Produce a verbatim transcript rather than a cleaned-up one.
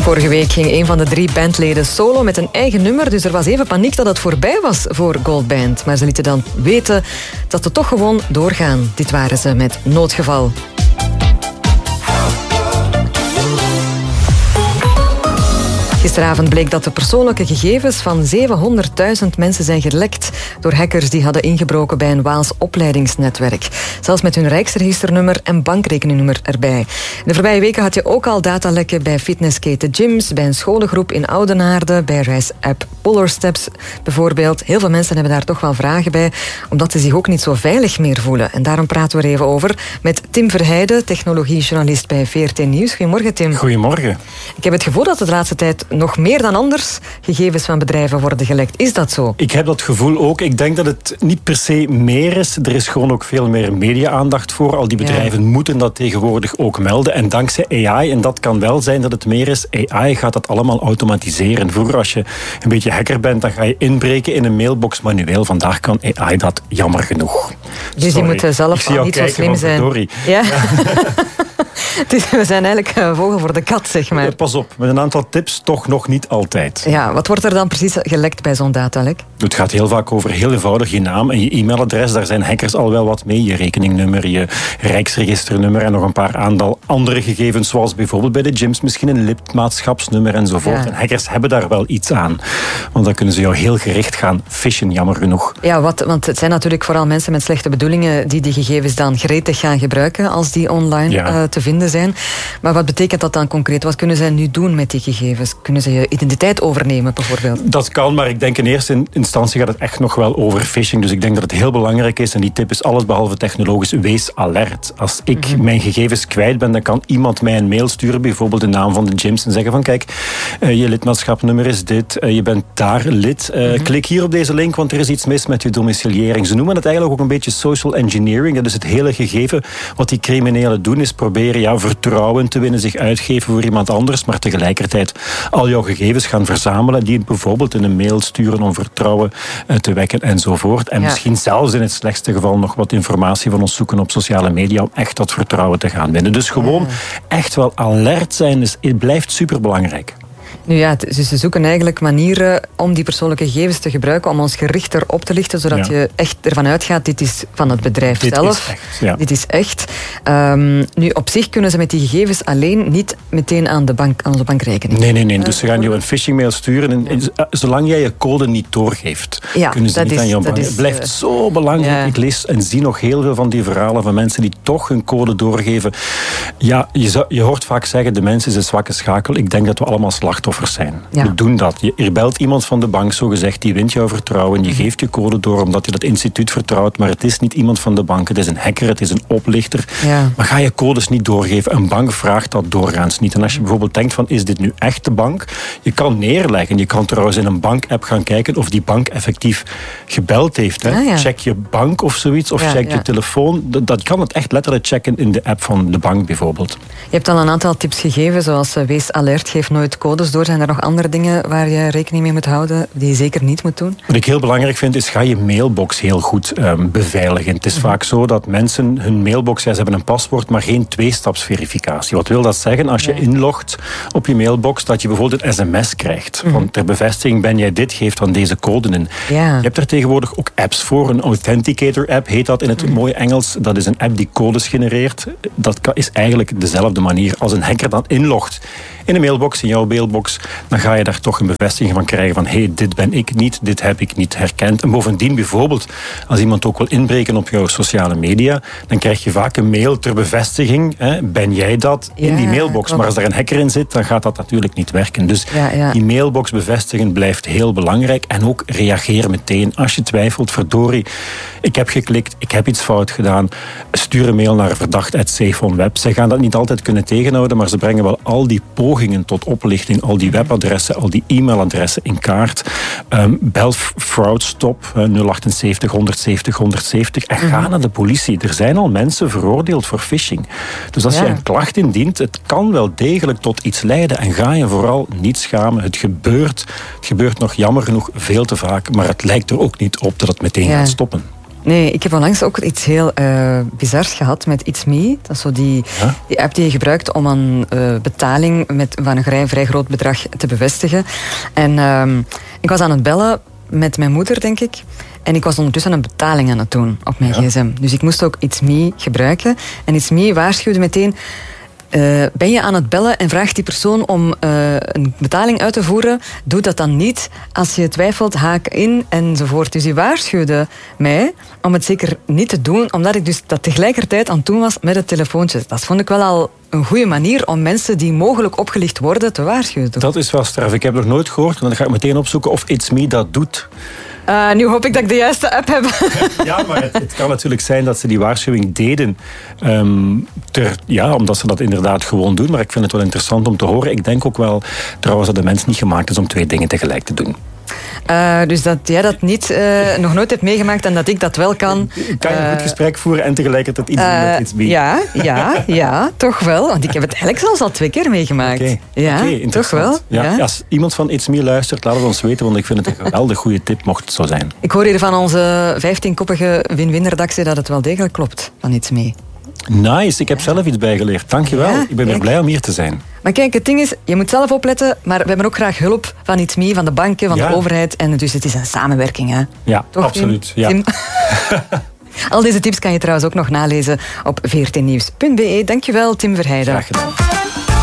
Vorige week ging een van de drie bandleden solo met een eigen nummer, dus er was even paniek dat het voorbij was voor Gold Band. Maar ze lieten dan weten dat ze toch gewoon doorgaan. Dit waren ze met Noodgeval. Gisteravond bleek dat de persoonlijke gegevens van zevenhonderdduizend mensen zijn gelekt door hackers die hadden ingebroken bij een Waals opleidingsnetwerk. Zelfs met hun rijksregisternummer en bankrekeningnummer erbij. In de voorbije weken had je ook al datalekken bij fitnessketen Gyms, bij een scholengroep in Oudenaarde, bij reisapp Polar Steps bijvoorbeeld. Heel veel mensen hebben daar toch wel vragen bij, omdat ze zich ook niet zo veilig meer voelen. En daarom praten we er even over met Tim Verheijden, technologiejournalist bij V R T Nieuws. Goedemorgen, Tim. Goedemorgen. Ik heb het gevoel dat de laatste tijd nog meer dan anders gegevens van bedrijven worden gelekt. Is dat zo? Ik heb dat gevoel ook. Ik denk dat het niet per se meer is. Er is gewoon ook veel meer media-aandacht voor. Al die bedrijven ja. moeten dat tegenwoordig ook melden. En dankzij A I, en dat kan wel zijn dat het meer is, A I gaat dat allemaal automatiseren. Vroeger, als je een beetje hacker bent, dan ga je inbreken in een mailbox manueel. Vandaag kan A I dat, jammer genoeg. Dus die moeten zelf al niet zo slim zijn. Ja. Dus we zijn eigenlijk uh, vogel voor de kat, zeg maar. Ja, pas op, met een aantal tips toch nog niet altijd. Ja, wat wordt er dan precies gelekt bij zo'n datalek? Het gaat heel vaak over heel eenvoudig je naam en je e-mailadres. Daar zijn hackers al wel wat mee. Je rekeningnummer, je rijksregisternummer en nog een paar aantal andere gegevens, zoals bijvoorbeeld bij de gyms misschien een lidmaatschapsnummer enzovoort. Ja. En hackers hebben daar wel iets aan. Want dan kunnen ze jou heel gericht gaan fishen, jammer genoeg. Ja, wat, want het zijn natuurlijk vooral mensen met slechte bedoelingen die die gegevens dan gretig gaan gebruiken als die online ja. uh, te vinden zijn. Maar wat betekent dat dan concreet? Wat kunnen zij nu doen met die gegevens? Kunnen ze je identiteit overnemen bijvoorbeeld? Dat kan, maar ik denk in eerste instantie gaat het echt nog wel over phishing. Dus ik denk dat het heel belangrijk is, en die tip is alles behalve technologisch, wees alert. Als ik mm-hmm. mijn gegevens kwijt ben, dan kan iemand mij een mail sturen, bijvoorbeeld de naam van de gyms, en zeggen van kijk, uh, je lidmaatschapnummer is dit, uh, je bent daar lid. Uh, mm-hmm. Klik hier op deze link, want er is iets mis met je domiciliëring. Ze noemen het eigenlijk ook een beetje social engineering. Dat is het hele gegeven. Wat die criminelen doen, is proberen ja, vertrouwen te winnen, zich uitgeven voor iemand anders, maar tegelijkertijd al jouw gegevens gaan verzamelen, die bijvoorbeeld in een mail sturen om vertrouwen uh, te wekken enzovoort. En ja. misschien zelfs in het slechtste geval nog wat informatie van ons zoeken op sociale media om echt dat vertrouwen te gaan winnen. Dus gewoon ja. echt wel alert zijn, is, het blijft superbelangrijk. Nu ja, dus ze zoeken eigenlijk manieren om die persoonlijke gegevens te gebruiken om ons gerichter op te lichten, zodat ja. je echt ervan uitgaat, dit is van het bedrijf dit zelf. Is echt, ja. Dit is echt. Um, nu, op zich kunnen ze met die gegevens alleen niet meteen aan, de bank, aan onze bankrekening. Nee, nee, nee. Dus ze gaan je een phishingmail sturen en ja. zolang jij je code niet doorgeeft, ja, kunnen ze niet is, aan jouw bank. Het blijft uh, zo belangrijk. Ja. Ik lees en zie nog heel veel van die verhalen van mensen die toch hun code doorgeven. Ja, je, zou, je hoort vaak zeggen, de mens is een zwakke schakel. Ik denk dat we allemaal slachtoffers zijn. Ja. We doen dat. Je, er belt iemand van de bank, zogezegd, die wint jouw vertrouwen. Je geeft je code door omdat je dat instituut vertrouwt, maar het is niet iemand van de bank. Het is een hacker, het is een oplichter. Ja. Maar ga je codes niet doorgeven. Een bank vraagt dat doorgaans niet. En als je bijvoorbeeld denkt van, is dit nu echt de bank? Je kan neerleggen. Je kan trouwens in een bank-app gaan kijken of die bank effectief gebeld heeft. Hè? Ah, ja. Check je bank of zoiets, of ja, check ja. je telefoon. Dat, dat kan het echt letterlijk checken in de app van de bank bijvoorbeeld. Je hebt al een aantal tips gegeven, zoals uh, wees alert, geef nooit codes door. Zijn er nog andere dingen waar je rekening mee moet houden, die je zeker niet moet doen? Wat ik heel belangrijk vind, is ga je mailbox heel goed um, beveiligen. Het is mm-hmm. vaak zo dat mensen hun mailbox, ja, ze hebben een paswoord, maar geen tweestapsverificatie. Wat wil dat zeggen? Als je ja. inlogt op je mailbox, dat je bijvoorbeeld een sms krijgt. Mm-hmm. Van ter bevestiging ben jij dit, geef dan deze code in. Ja. Je hebt er tegenwoordig ook apps voor. Een Authenticator-app heet dat in het mm-hmm. mooie Engels. Dat is een app die codes genereert. Dat is eigenlijk dezelfde manier. Als een hacker dan inlogt in een mailbox, in jouw mailbox, dan ga je daar toch een bevestiging van krijgen van hé, hey, dit ben ik niet, dit heb ik niet herkend. En bovendien bijvoorbeeld, als iemand ook wil inbreken op jouw sociale media, dan krijg je vaak een mail ter bevestiging. Hè, ben jij dat? In ja, die mailbox. Klopt. Maar als daar een hacker in zit, dan gaat dat natuurlijk niet werken. Dus ja, ja. die mailbox bevestigen blijft heel belangrijk. En ook reageer meteen. Als je twijfelt, verdorie, ik heb geklikt, ik heb iets fout gedaan, stuur een mail naar verdacht at safe-on-web. Zij gaan dat niet altijd kunnen tegenhouden, maar ze brengen wel al die pogingen tot oplichting, al die webadressen, al die e-mailadressen in kaart. Um, bel Fraudstop, uh, nul achtenzevtig honderdzeventig honderdzeventig en ga naar de politie. Er zijn al mensen veroordeeld voor phishing. Dus als ja. je een klacht indient, het kan wel degelijk tot iets leiden en ga je vooral niet schamen. Het gebeurt, het gebeurt nog jammer genoeg veel te vaak, maar het lijkt er ook niet op dat het meteen ja. gaat stoppen. Nee, ik heb onlangs ook iets heel uh, bizars gehad met It's Me. Dat is zo die, ja? die app die je gebruikt om een uh, betaling met, van een vrij, vrij groot bedrag te bevestigen. En uh, ik was aan het bellen met mijn moeder, denk ik. En ik was ondertussen een betaling aan het doen op mijn ja. gsm. Dus ik moest ook It's Me gebruiken. En It's Me waarschuwde meteen... Uh, ben je aan het bellen en vraagt die persoon om uh, een betaling uit te voeren, doe dat dan niet. Als je twijfelt, haak in enzovoort. Dus die waarschuwde mij om het zeker niet te doen, omdat ik dus dat tegelijkertijd aan het doen was met het telefoontje. Dat vond ik wel al een goede manier om mensen die mogelijk opgelicht worden te waarschuwen. Dat is wel straf. Ik heb nog nooit gehoord, dan ga ik meteen opzoeken of It's Me dat doet. Uh, nu hoop ik dat ik de juiste app heb. Ja, maar het, het kan natuurlijk zijn dat ze die waarschuwing deden. Um, ter, ja, omdat ze dat inderdaad gewoon doen. Maar ik vind het wel interessant om te horen. Ik denk ook wel trouwens dat de mens niet gemaakt is om twee dingen tegelijk te doen. Uh, dus dat jij dat niet, uh, nog nooit hebt meegemaakt en dat ik dat wel kan. Kan je een uh, goed gesprek voeren en tegelijkertijd iets doen uh, met It's Me? Ja, ja, ja, toch wel. Want ik heb het eigenlijk zelfs al twee keer meegemaakt. Oké, ja, okay, toch wel. Ja. Ja. Als iemand van It's Me luistert, laat het ons weten, want ik vind het een geweldig goede tip, mocht het zo zijn. Ik hoor hier van onze vijftienkoppige win-win-redactie dat het wel degelijk klopt van It's Me. Nice, ik heb zelf iets bijgeleerd. Dankjewel. Ja, ik ben weer blij om hier te zijn. Maar kijk, het ding is, je moet zelf opletten, maar we hebben ook graag hulp van It's Me, van de banken, van ja. de overheid. En dus het is een samenwerking, hè? Ja, toch, absoluut. Ja. Al deze tips kan je trouwens ook nog nalezen op v r t nieuws punt b e. Dankjewel, Tim Verheijden. Graag gedaan.